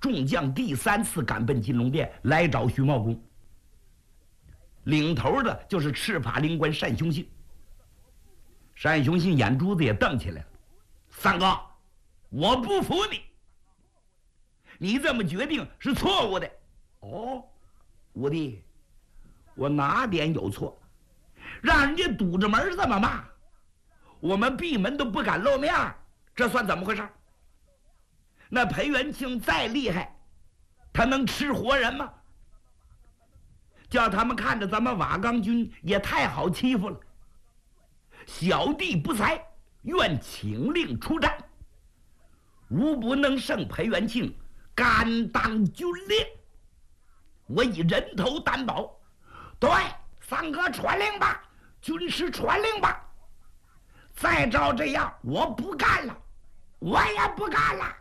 众将第3次赶奔金龙殿来找徐茂公，领头的就是赤法灵官单雄信。单雄信眼珠子也瞪起来了：“三哥，我不服你，你这么决定是错误的。”“哦，武帝，我哪点有错？让人家堵着门这么骂，我们闭门都不敢露面，这算怎么回事？那裴元庆再厉害，他能吃活人吗？叫他们看着咱们瓦岗军也太好欺负了。小弟不才，愿请令出战，如不能胜裴元庆，敢当军令，我以人头担保。”“对，三哥传令吧，军师传令吧。再照这样，我不干了，我也不干了。”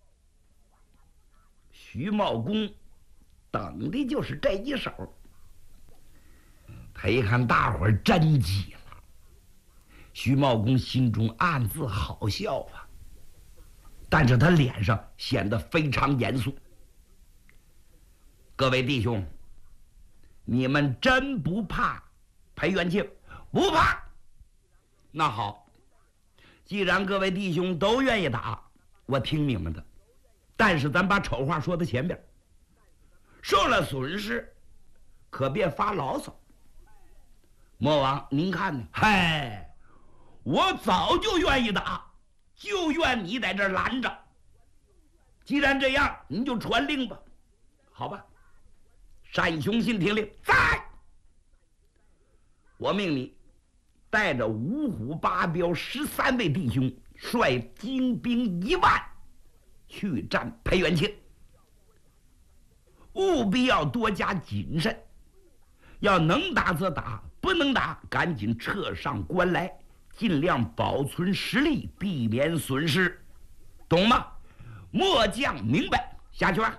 徐茂公等的就是这一手。他一看大伙儿真急了，徐茂公心中暗自好笑啊，但是他脸上显得非常严肃。“各位弟兄，你们真不怕裴元庆？”“不怕。”“那好，既然各位弟兄都愿意打，我听你们的。但是咱把丑话说到前边，受了损失，可别发牢骚。魔王，您看呢？嗨，我早就愿意打，就怨你在这儿拦着。既然这样，您就传令吧。”“好吧。”单雄信听令，在。我命你带着五虎八彪13位弟兄，率精兵1万去战裴元庆，务必要多加谨慎，要能打则打，不能打赶紧撤上关来，尽量保存实力，避免损失，懂吗？末将明白，下去吧。”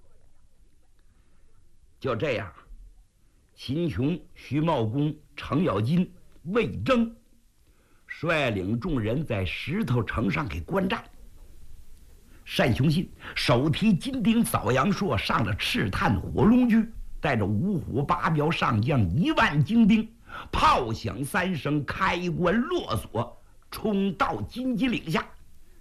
就这样，秦琼、徐茂公、程咬金、魏征率领众人在石头城上给观战。单雄信手提金鼎扫阳槊，上了赤炭火龙驹，带着五虎八彪上将1万精兵，炮响3声，开关落锁，冲到金鸡岭下。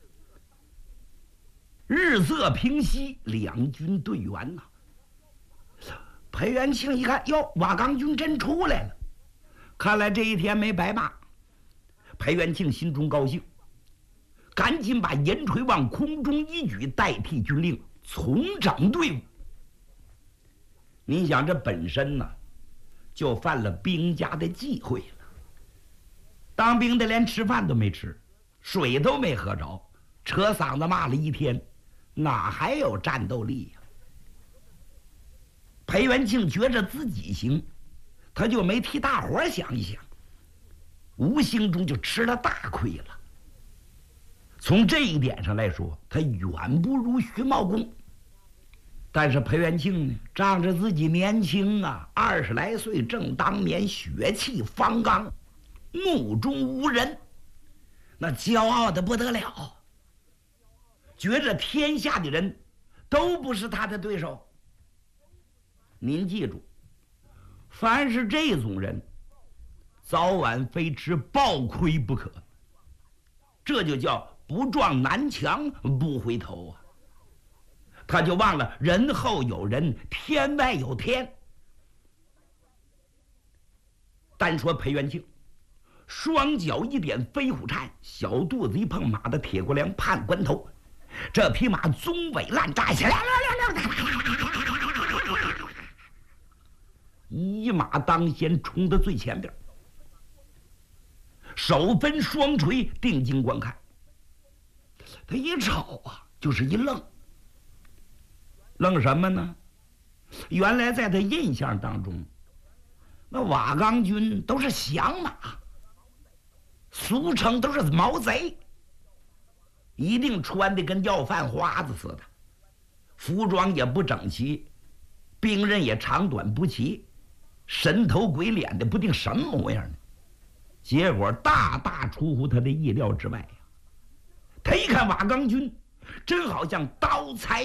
日色平息，两军队员呐。裴元庆一看，哟，瓦岗军真出来了，看来这一天没白骂。裴元庆心中高兴，赶紧把银锤往空中一举，代替军令，重整队伍。你想，这本身呢，就犯了兵家的忌讳了。当兵的连吃饭都没吃，水都没喝着，扯嗓子骂了一天，哪还有战斗力呀？裴元庆觉着自己行，他就没替大伙想一想，无形中就吃了大亏了。从这一点上来说，他远不如徐茂公。但是裴元庆呢，仗着自己年轻啊，20来岁，正当年，血气方刚，目中无人，那骄傲的不得了，觉着天下的人都不是他的对手。您记住，凡是这种人，早晚非吃暴亏不可。这就叫不撞南墙不回头啊！他就忘了人后有人，天外有天。单说裴元庆，双脚一点飞虎颤，小肚子一碰马的铁锅梁判关头，这匹马棕尾烂扎起来，一马当先，冲到最前边，手分双锤，定睛观看。他一瞅啊，就是一愣。愣什么呢？原来在他印象当中，那瓦岗军都是响马，俗称都是毛贼，一定穿的跟要饭花子似的，服装也不整齐，兵刃也长短不齐，神头鬼脸的不定什么模样呢。结果大大出乎他的意料之外呀！他一看瓦岗军，真好像刀裁